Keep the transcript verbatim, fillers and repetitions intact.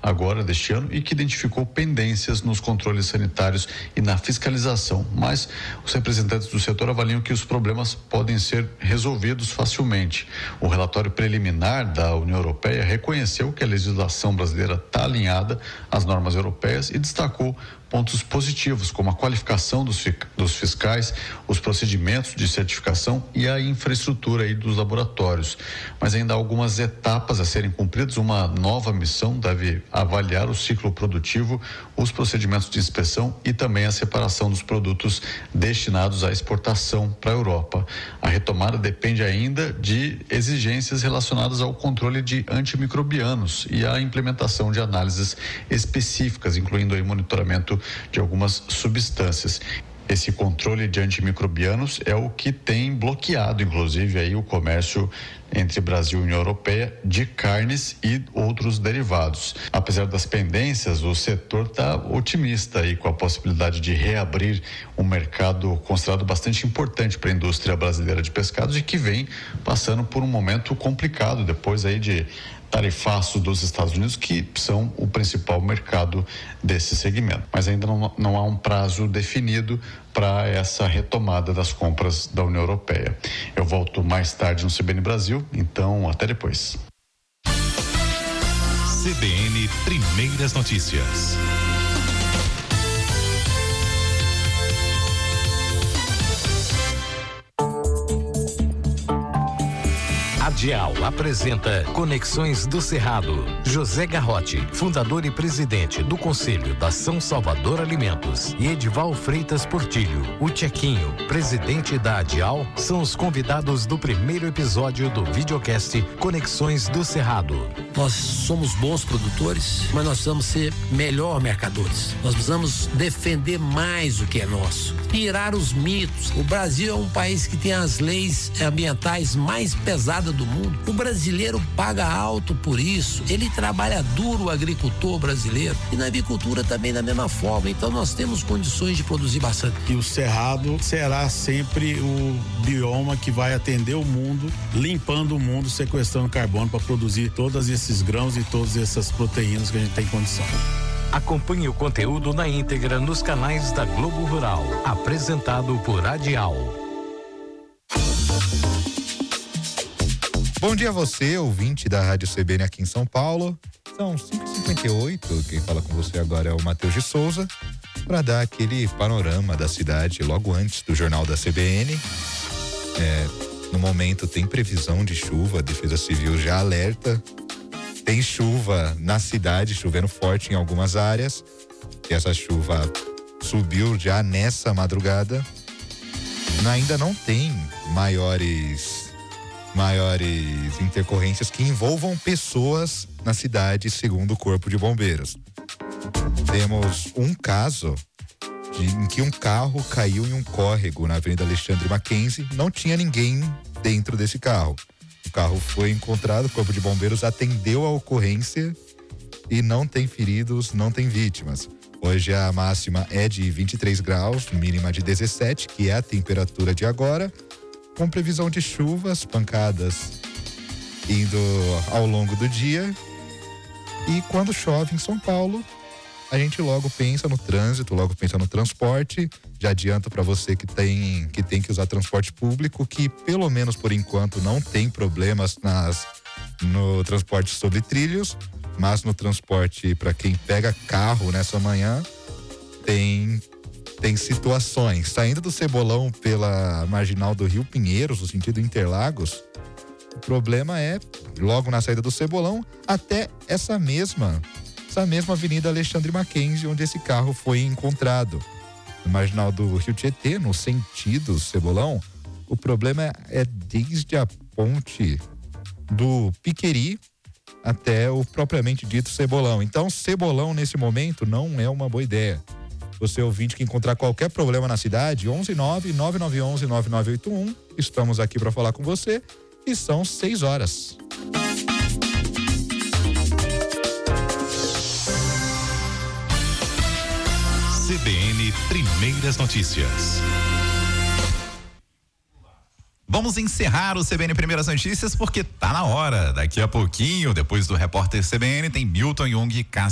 agora deste ano e que identificou pendências nos controles sanitários e na fiscalização. Mas os representantes do setor avaliam que os problemas podem ser resolvidos facilmente. O relatório preliminar da União Europeia reconheceu que a legislação brasileira está alinhada às normas europeias e destacou pontos positivos, como a qualificação dos, dos fiscais, os procedimentos de certificação e a infraestrutura aí dos laboratórios. Mas ainda há algumas etapas a serem cumpridas. Uma nova missão deve avaliar o ciclo produtivo, os procedimentos de inspeção e também a separação dos produtos destinados à exportação para a Europa. A retomada depende ainda de exigências relacionadas ao controle de antimicrobianos e a implementação de análises específicas, incluindo aí monitoramento de algumas substâncias. Esse controle de antimicrobianos é o que tem bloqueado, inclusive, aí o comércio entre Brasil e União Europeia de carnes e outros derivados. Apesar das pendências, o setor está otimista aí com a possibilidade de reabrir um mercado considerado bastante importante para a indústria brasileira de pescados e que vem passando por um momento complicado depois aí de tarifaço dos Estados Unidos, que são o principal mercado desse segmento. Mas ainda não, não há um prazo definido para essa retomada das compras da União Europeia. Eu volto mais tarde no C B N Brasil, então até depois. C B N Primeiras Notícias. A Dial apresenta Conexões do Cerrado. José Garrote, fundador e presidente do Conselho da São Salvador Alimentos, e Edival Freitas Portilho, o Tchequinho, presidente da Dial, são os convidados do primeiro episódio do videocast Conexões do Cerrado. Nós somos bons produtores, mas nós precisamos ser melhor mercadores. Nós precisamos defender mais o que é nosso, tirar os mitos. O Brasil é um país que tem as leis ambientais mais pesadas do mundo. O brasileiro paga alto por isso. Ele trabalha duro, o agricultor brasileiro, e na avicultura também da mesma forma. Então nós temos condições de produzir bastante. E o cerrado será sempre o bioma que vai atender o mundo, limpando o mundo, sequestrando carbono para produzir todos esses grãos e todas essas proteínas que a gente tem condição. Acompanhe o conteúdo na íntegra nos canais da Globo Rural. Apresentado por Adial. Bom dia a você, ouvinte da Rádio C B N aqui em São Paulo. São cinco e cinquenta e oito, quem fala com você agora é o Matheus de Souza, para dar aquele panorama da cidade logo antes do Jornal da C B N. É, no momento tem previsão de chuva, a Defesa Civil já alerta. Tem chuva na cidade, chovendo forte em algumas áreas. E essa chuva subiu já nessa madrugada. Ainda não tem maiores... maiores intercorrências que envolvam pessoas na cidade, segundo o Corpo de Bombeiros. Temos um caso de, em que um carro caiu em um córrego na Avenida Alexandre Mackenzie, não tinha ninguém dentro desse carro. O carro foi encontrado, o Corpo de Bombeiros atendeu a ocorrência e não tem feridos, não tem vítimas. Hoje a máxima é de vinte e três graus, mínima de dezessete, que é a temperatura de agora, com previsão de chuvas, pancadas indo ao longo do dia. E quando chove em São Paulo, a gente logo pensa no trânsito, logo pensa no transporte. Já adianto para você que tem, que tem que usar transporte público, que pelo menos por enquanto não tem problemas nas, no transporte sobre trilhos, mas no transporte para quem pega carro nessa manhã, tem Tem situações. Saindo do Cebolão pela marginal do Rio Pinheiros, no sentido Interlagos, o problema é logo na saída do Cebolão até essa mesma, essa mesma Avenida Alexandre Mackenzie, onde esse carro foi encontrado. Na marginal do Rio Tietê, no sentido Cebolão, o problema é desde a ponte do Piqueri até o propriamente dito Cebolão. Então, Cebolão nesse momento não é uma boa ideia. Você ouvinte que encontrar qualquer problema na cidade, onze nove nove nove um um nove nove oito um. Estamos aqui para falar com você e são seis horas. C B N Primeiras Notícias. Vamos encerrar o C B N Primeiras Notícias porque tá na hora. Daqui a pouquinho, depois do repórter C B N, tem Milton Jung,